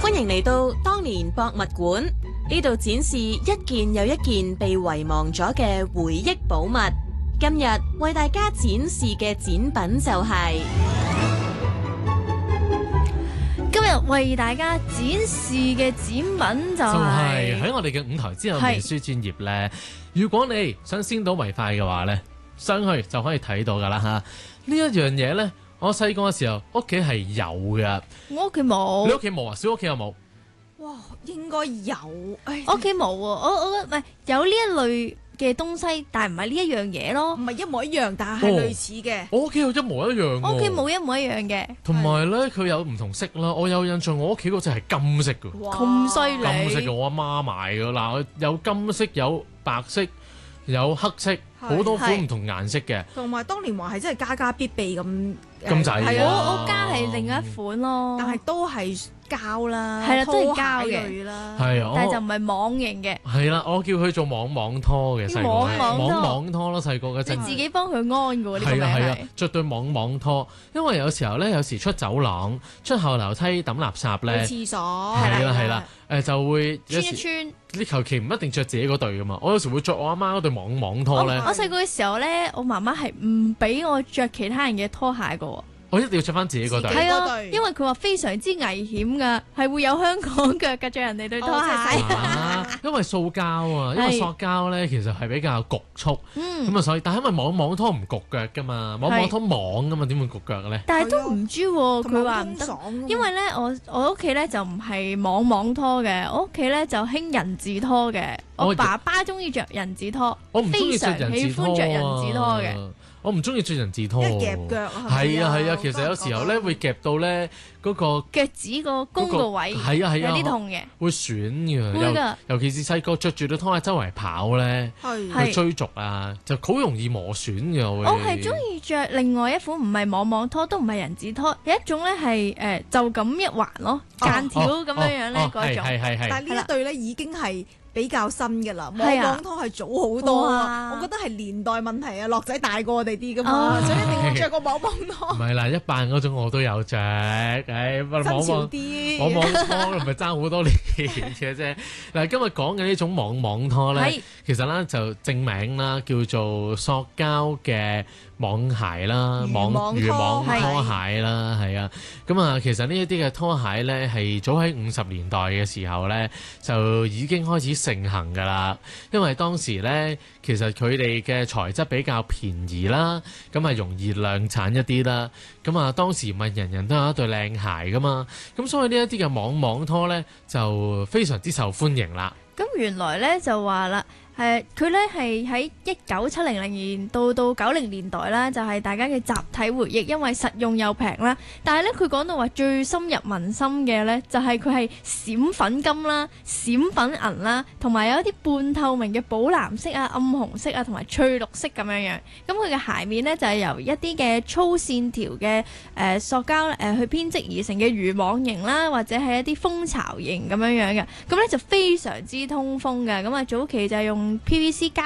歡迎嚟到當年博物館，呢度展示一件又一件被遺忘咗嘅回憶寶物。今日為大家展示嘅展品就係今日為大家展示嘅展品就係喺我哋嘅舞台之後面書專頁咧。如果你想先睹為快嘅話咧，上去就可以睇到噶啦吓。呢一樣嘢咧，我細個嘅時候屋企係有嘅。 我屋企冇。 你屋企冇啊？小屋企有冇？ 哇，應該有。 我屋企冇喎，我唔係有呢一類嘅東西，但係唔係呢一樣嘢咯。 唔係一模一樣，但係類似嘅。 我屋企有一模一樣。 我屋企冇一模一樣嘅。 同埋咧，佢有唔同色啦。我有印象，我屋企嗰隻係金色嘅。 咁犀利！ 金色嘅，我阿媽買嘅。嗱，有金色，有白色，有黑色，好多款唔同顏色嘅。 同埋當年話係真係家家必備咁。 咁滯。 係我家係另一款咯， 但係都係膠啦， 係啦，都係膠嘅啦。 係啊， 但係就唔係網型嘅。 係啦，我叫佢做網拖嘅細個。網拖咯，細個嗰陣。 你自己幫佢安嘅喎，呢個名係啊，着對網拖，因為有時候咧，有時出走廊、出後樓梯抌垃圾咧， 去廁所係啦，就會穿一穿。 你求其唔一定着自己嗰對噶嘛，我有時會着我阿媽嗰對網拖咧。 我細個嘅時候咧，我媽媽係唔俾我着其他人嘅拖鞋嘅喎。 我一定要着翻自己嗰對。 係啊，因為佢話非常之危險㗎，係會有香港腳㗎，着人哋對拖鞋。 因為塑膠啊，因為塑膠咧其實係比較焗促，咁啊所以，但係因為網拖唔焗腳㗎嘛，網拖網㗎嘛，點會焗腳咧？ 但係都唔知喎，佢話唔得，因為咧我屋企咧就唔係網拖嘅，我屋企咧就興人字拖嘅，我爸爸中意着人字拖， 我唔中意着人字拖啊， 非常喜歡着人字拖嘅。 我唔中意着人字拖， 一夾腳係啊，其實有時候咧會夾到咧嗰個腳趾個弓個位， 係啊， 有啲痛嘅， 會損嘅，尤其是細個着住對拖鞋周圍跑咧，去追逐啊，就好容易磨損嘅。 我係中意着另外一款唔係網拖，都唔係人字拖，有一種咧係就咁一環咯，間條咁樣樣咧嗰種。 係。 但係呢一對咧已經係比較新嘅啦，網拖係早好多啊！我覺得係年代問題啊，樂仔大過我哋啲噶嘛，所以一定要着個網拖。 唔係啦，一扮嗰種我都有着， 新潮啲。 網拖唔係爭好多年嘅啫。嗱，今日講嘅呢種網拖咧，其實咧就正名啦，叫做塑膠嘅網鞋啦，漁網拖鞋啦，係啊。咁啊，其實呢一啲嘅拖鞋咧，係早喺50年代嘅時候咧，就已經開始盛行㗎啦。因為當時咧，其實佢哋嘅材質比較便宜啦，咁啊容易量產一啲啦。咁啊，當時唔係人人都有一對靚鞋㗎嘛，咁所以呢一啲嘅網拖咧就非常之受歡迎啦。 咁原來咧就話啦。佢咧係喺1970年到90年代啦，就係大家嘅集體回憶，因為實用又平啦。但係咧，佢講到話最深入民心嘅咧，就係佢係閃粉金啦、閃粉銀啦，同埋有一啲半透明嘅寶藍色啊、暗紅色啊，同埋翠綠色咁樣樣。咁佢嘅鞋面咧就係由一啲嘅粗線條嘅塑膠去編織而成嘅漁網型啦，或者係一啲蜂巢型咁樣樣嘅。咁咧就非常之通風嘅。咁啊早期就係用PVC 膠